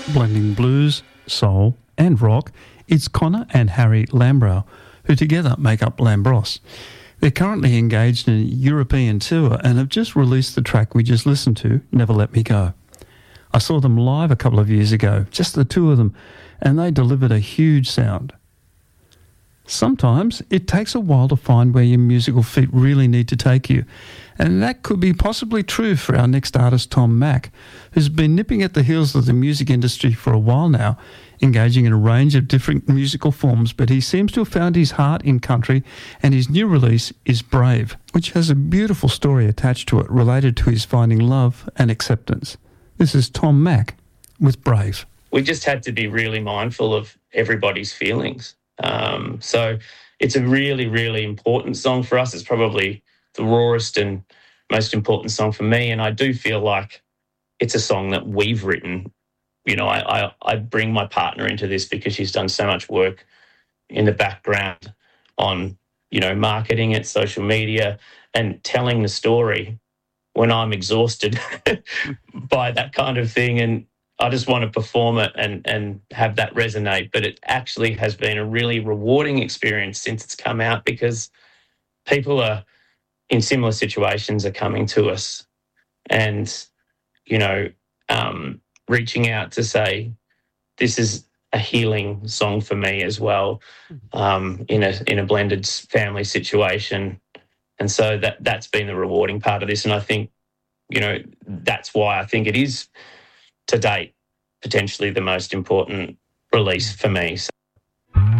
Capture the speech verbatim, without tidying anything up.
Blending blues, soul and rock, it's Connor and Harry Lambrow, who together make up Lambros. They're currently engaged in a European tour and have just released the track we just listened to, Never Let Me Go. I saw them live a couple of years ago, just the two of them, and they delivered a huge sound. Sometimes it takes a while to find where your musical feet really need to take you, and that could be possibly true for our next artist, Tom Mack, who's been nipping at the heels of the music industry for a while now, engaging in a range of different musical forms, but he seems to have found his heart in country, and his new release is Brave, which has a beautiful story attached to it related to his finding love and acceptance. This is Tom Mack with Brave. We just had to be really mindful of everybody's feelings. Um, so it's a really, really important song for us. It's probably the rawest and most important song for me, and I do feel like it's a song that we've written. You know, I, I, I bring my partner into this because she's done so much work in the background on, you know, marketing it, social media, and telling the story when I'm exhausted by that kind of thing. And I just want to perform it and, and have that resonate. But it actually has been a really rewarding experience since it's come out, because people are in similar situations are coming to us and, you know, um, reaching out to say, this is a healing song for me as well, um, in a in a blended family situation. And so that, that's been the rewarding part of this. And I think, you know, that's why I think it is, to date, potentially the most important release for me. So